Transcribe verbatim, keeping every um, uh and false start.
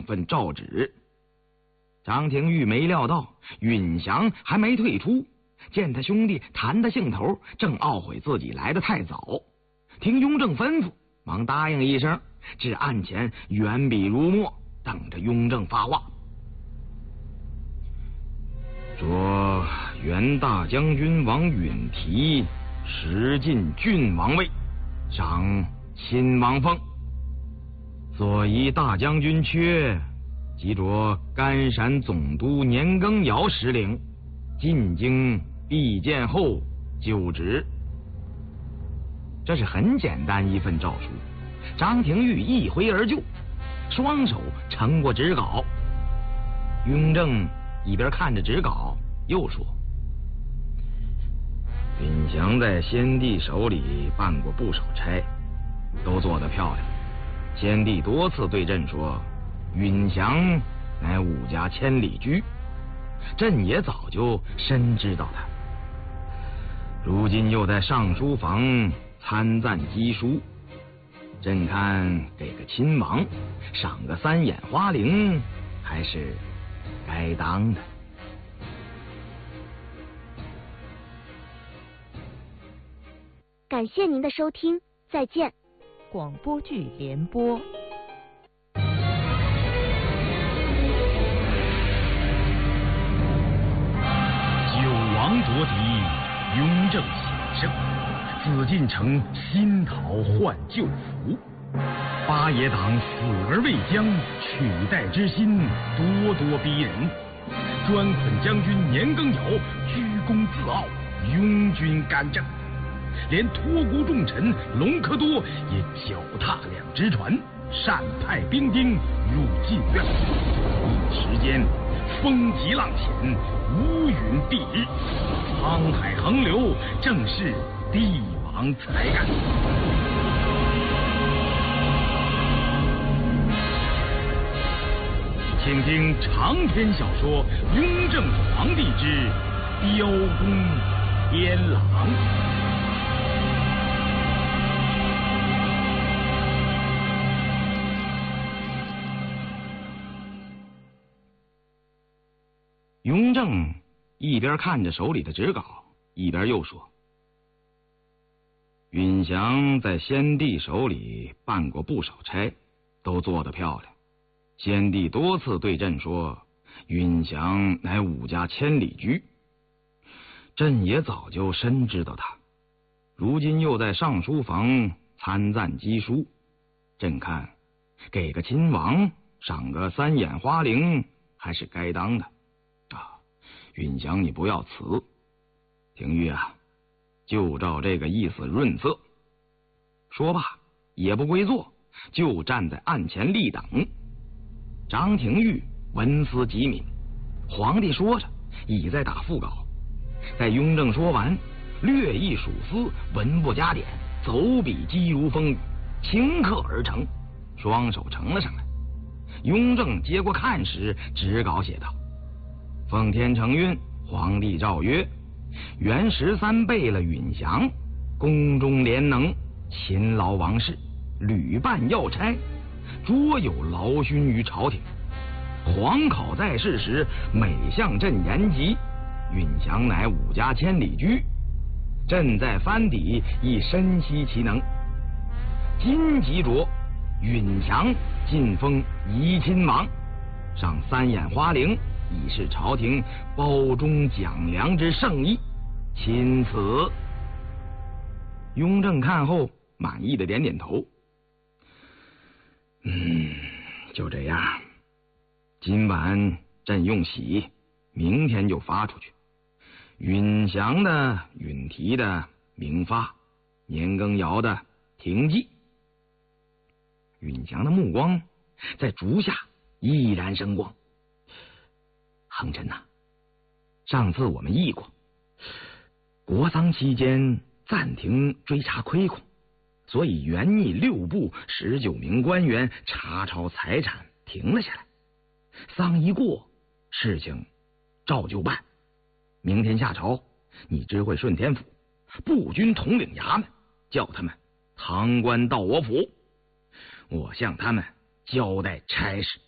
份诏旨。张廷玉没料到允祥还没退出，见他兄弟谈的兴头，正懊悔自己来得太早。听雍正吩咐，忙答应一声，至案前远笔如墨，等着雍正发话。说原大将军王允提时进郡王位，掌亲王封，所宜大将军阙即着甘陕总督年羹尧实领，进京必见后就职。这是很简单一份诏书，张廷玉一挥而就，双手呈过纸稿。雍正一边看着纸稿，又说：允祥在先帝手里办过不少差，都做得漂亮。先帝多次对朕说，允祥乃武家千里驹，朕也早就深知道他。如今又在上书房参赞机书，朕看给个亲王，赏个三眼花翎，还是该当的。 感谢您的收听，再见。 广播剧联播。 九王夺嫡，雍正险胜，紫禁城新讨换旧服。八野党死而未僵，取代之心咄咄逼人。专捆将军年羹尧居功自傲，拥军干政。连托孤重臣隆科多也脚踏两只船，擅派兵丁入禁院。一时间风急浪险，乌云蔽日，沧海横流，正是帝王才干。请听长篇小说《雍正皇帝之雕弓天狼》。 雍正一边看着手里的纸稿，一边又说：允祥在先帝手里办过不少差，都做得漂亮。先帝多次对朕说，允祥乃武家千里驹，朕也早就深知道他。如今又在上书房参赞机书，朕看给个亲王，赏个三眼花翎，还是该当的。允祥，你不要辞。廷玉啊，就照这个意思润色。说罢，也不归坐，就站在案前立等。张廷玉文思极敏，皇帝说着，已在打腹稿。待雍正说完，略一数思，文不加点，走笔疾如风雨，顷刻而成，双手呈了上来。雍正接过看时，纸稿写道：奉天承运，皇帝诏曰：元十三备了允祥，宫中廉能，勤劳王事，屡办要差，卓有劳勋于朝廷。皇考在世时，每向朕言及，允祥乃武家千里驹，朕在藩邸亦深悉其能。今即着允祥晋封怡亲王，赏三眼花翎，以示朝廷褒忠奖良之圣意，钦此。雍正看后满意的点点头。嗯，就这样。今晚朕用喜，明天就发出去。允祥的、允提的明发，年羹尧的停记。允祥的目光在竹下依然生光。恒臣呐、啊，上次我们议过，国丧期间暂停追查亏空，所以原拟六部十九名官员查抄财产停了下来。丧一过，事情照旧办。明天下朝，你知会顺天府步军统领衙门，叫他们堂官到我府，我向他们交代差事。